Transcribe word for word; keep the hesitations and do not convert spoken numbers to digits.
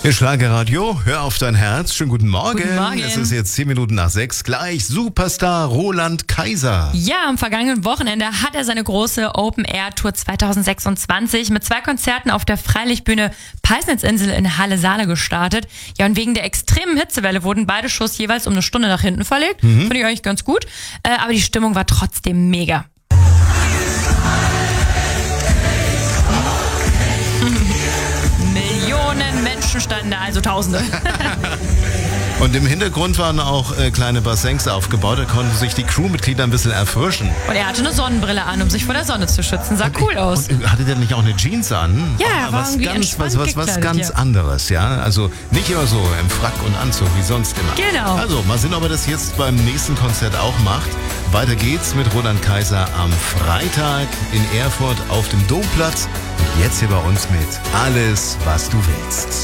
Ihr Schlagerradio, hör auf dein Herz. Schönen guten Morgen. Guten Morgen. Es ist jetzt zehn Minuten nach sechs. Gleich Superstar Roland Kaiser. Ja, am vergangenen Wochenende hat er seine große Open-Air-Tour zwanzig sechsundzwanzig mit zwei Konzerten auf der Freilichtbühne Peisnitzinsel in Halle-Saale gestartet. Ja, und wegen der extremen Hitzewelle wurden beide Shows jeweils um eine Stunde nach hinten verlegt. Mhm. Finde ich eigentlich ganz gut. Äh, aber die Stimmung war trotzdem mega. Millionen Menschen standen da, also Tausende. Und im Hintergrund waren auch äh, kleine Bassins aufgebaut, da konnten sich die Crewmitglieder ein bisschen erfrischen. Und er hatte eine Sonnenbrille an, um sich vor der Sonne zu schützen. Sah cool aus. Und hatte der nicht auch eine Jeans an? Ja, er war was irgendwie ganz, entspannt was, was, was gekleidet, ganz ja. anderes, ja. Also nicht immer so im Frack und Anzug wie sonst immer. Genau. Also mal sehen, ob er das jetzt beim nächsten Konzert auch macht. Weiter geht's mit Roland Kaiser am Freitag in Erfurt auf dem Domplatz. Und jetzt hier bei uns mit Alles, was du willst.